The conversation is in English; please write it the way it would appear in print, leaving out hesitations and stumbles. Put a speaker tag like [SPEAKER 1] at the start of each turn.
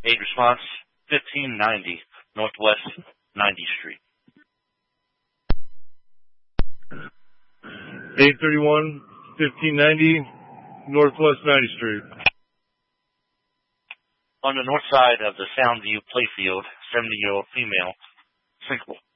[SPEAKER 1] Aid response, 1590 Northwest 90th Street.
[SPEAKER 2] 831, 1590 Northwest 90th Street.
[SPEAKER 1] On the north side of the Soundview Playfield, 70-year-old female, sinkable.